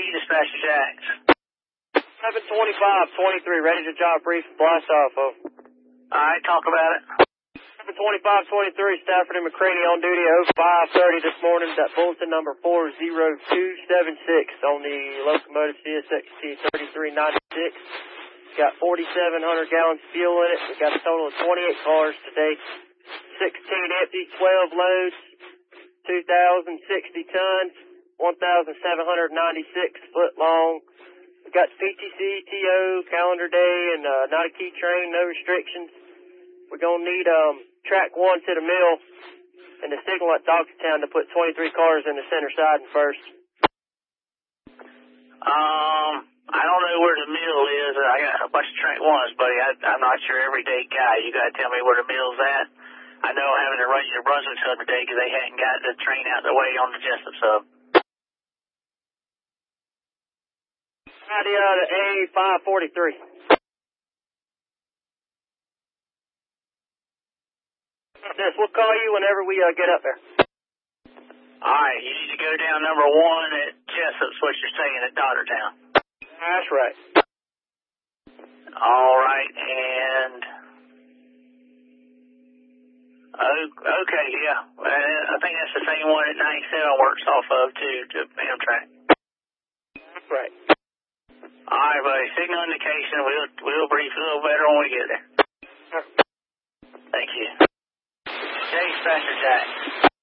Dispatcher Jax. 725-23, ready to job brief, blast off, Alright, talk about it. 725-23, Stafford and McCraney on duty, 0530 this morning, that bulletin number 40276 on the locomotive CSXT 3396. Got 4,700 gallons of fuel in it. We got a total of 28 cars today, 16 empty, 12 loads, 2,060 tons, 1,796 foot long. We got PTC, TO, calendar day, and not a key train, no restrictions. We're going to need track 1 to the mill and the signal at Dogstown to put 23 cars in the center siding first. I don't know where the mill is. I got a bunch of track 1s, buddy. I'm not your everyday guy. You got to tell me where the mill's at. I know I'm having to run your Brunswick sub today because they hadn't got the train out of the way on the Jessup sub. Idea to A543. Yes, we'll call you whenever we get up there. Alright, you need to go down number 1 at Jessup's, what you're saying, at Doddertown. That's right. Alright, and... Okay, yeah. I think that's the same one that 97 works off of, too, to Amtrak. That's right. Alright, buddy. Signal indication. We'll brief a little better when we get there. Thank you. Dispatcher Jax.